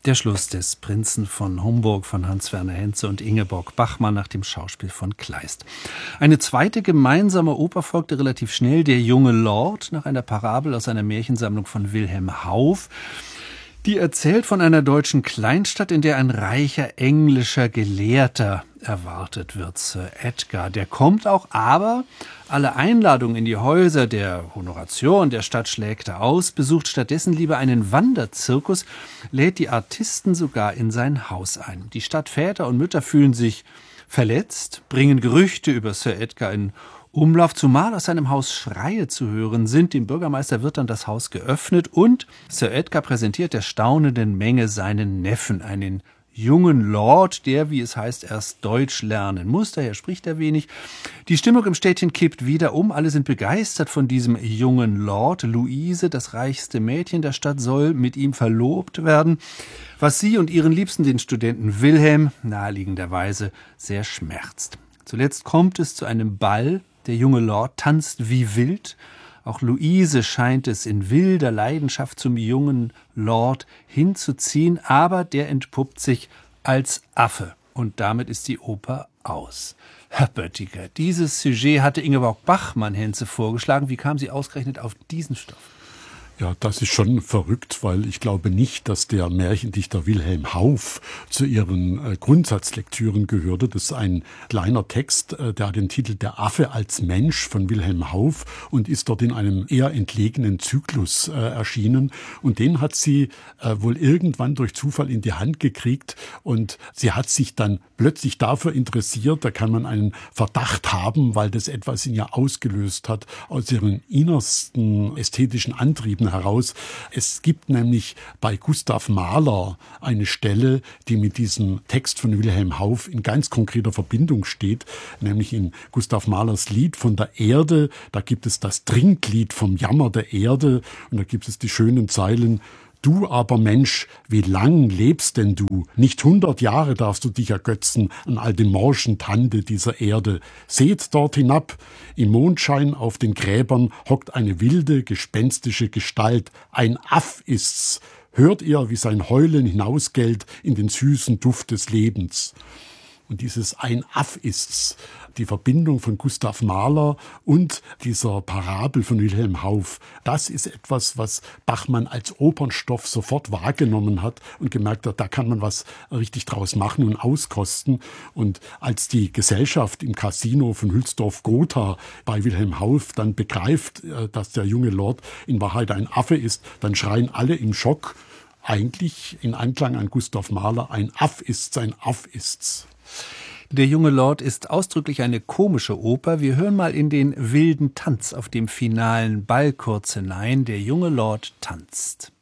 Der Schluss des Prinzen von Homburg von Hans-Werner Henze und Ingeborg Bachmann nach dem Schauspiel von Kleist. Eine zweite gemeinsame Oper folgte relativ schnell, Der junge Lord, nach einer Parabel aus einer Märchensammlung von Wilhelm Hauff. Die erzählt von einer deutschen Kleinstadt, in der ein reicher englischer Gelehrter erwartet wird, Sir Edgar. Der kommt auch, aber alle Einladungen in die Häuser der Honoratioren der Stadt schlägt er aus, besucht stattdessen lieber einen Wanderzirkus, lädt die Artisten sogar in sein Haus ein. Die Stadtväter und Mütter fühlen sich verletzt, bringen Gerüchte über Sir Edgar in Umlauf, zumal aus seinem Haus Schreie zu hören sind. Dem Bürgermeister wird dann das Haus geöffnet und Sir Edgar präsentiert der staunenden Menge seinen Neffen, einen jungen Lord, der, wie es heißt, erst Deutsch lernen muss. Daher spricht er wenig. Die Stimmung im Städtchen kippt wieder um. Alle sind begeistert von diesem jungen Lord. Luise, das reichste Mädchen der Stadt, soll mit ihm verlobt werden, was sie und ihren Liebsten, den Studenten Wilhelm, naheliegenderweise sehr schmerzt. Zuletzt kommt es zu einem Ball. Der junge Lord tanzt wie wild. Auch Luise scheint es in wilder Leidenschaft zum jungen Lord hinzuziehen, aber der entpuppt sich als Affe. Und damit ist die Oper aus. Herr Böttiger, dieses Sujet hatte Ingeborg Bachmann Henze vorgeschlagen. Wie kam sie ausgerechnet auf diesen Stoff? Ja, das ist schon verrückt, weil ich glaube nicht, dass der Märchendichter Wilhelm Hauff zu ihren Grundsatzlektüren gehörte. Das ist ein kleiner Text, der hat den Titel Der Affe als Mensch von Wilhelm Hauff und ist dort in einem eher entlegenen Zyklus erschienen. Und den hat sie wohl irgendwann durch Zufall in die Hand gekriegt und sie hat sich dann plötzlich dafür interessiert. Da kann man einen Verdacht haben, weil das etwas in ihr ausgelöst hat aus ihren innersten ästhetischen Antrieben heraus. Es gibt nämlich bei Gustav Mahler eine Stelle, die mit diesem Text von Wilhelm Hauff in ganz konkreter Verbindung steht, nämlich in Gustav Mahlers Lied von der Erde. Da gibt es das Trinklied vom Jammer der Erde und da gibt es die schönen Zeilen: Du aber Mensch, wie lang lebst denn du? Nicht 100 Jahre darfst du dich ergötzen an all dem morschen Tande dieser Erde. Seht dort hinab, im Mondschein auf den Gräbern hockt eine wilde, gespenstische Gestalt. Ein Aff ist's. Hört ihr, wie sein Heulen hinausgellt in den süßen Duft des Lebens. Und dieses Ein Aff ist's, die Verbindung von Gustav Mahler und dieser Parabel von Wilhelm Hauff, das ist etwas, was Bachmann als Opernstoff sofort wahrgenommen hat und gemerkt hat, da kann man was richtig draus machen und auskosten. Und als die Gesellschaft im Casino von Hülsdorf-Gotha bei Wilhelm Hauff dann begreift, dass der junge Lord in Wahrheit ein Affe ist, dann schreien alle im Schock, eigentlich in Anklang an Gustav Mahler: Ein Aff ist's, ein Aff ist's. Der junge Lord ist ausdrücklich eine komische Oper. Wir hören mal in den wilden Tanz auf dem finalen Ball kurz hinein. Der junge Lord tanzt.